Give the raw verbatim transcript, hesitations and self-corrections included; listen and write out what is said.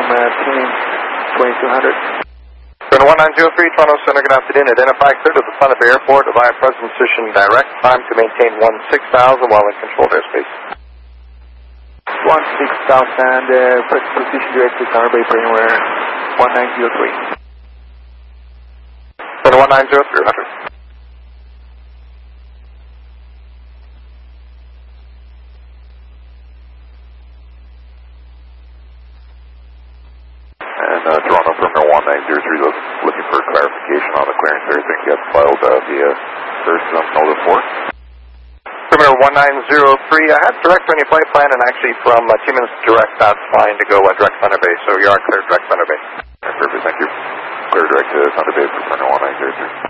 uh, team twenty-two hundred. Turn one nine zero three, Toronto Center, good afternoon. Identify clear to the front of the airport via present position direct. Time to maintain one six thousand while in controlled airspace. one six thousand, uh, present position direct to Thunder Bay Brainware one nine zero three. Turn one nine zero three, Hunter. And uh, Toronto Terminal one nine zero three look, looking for clarification on the clearance. Everything gets filed uh, via first um, Nova four. Terminal one nine zero three, I had direct on your flight plan and actually from uh, Timmins direct, that's fine to go uh, direct Thunder Bay, so you are clear direct Thunder Bay. Right, perfect, thank you. Clear direct to Thunder Bay for Terminal one nine zero three.